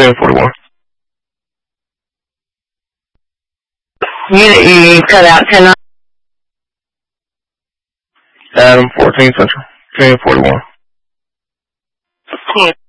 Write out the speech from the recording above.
341. You cut out 10. Adam, 14 Central, 341.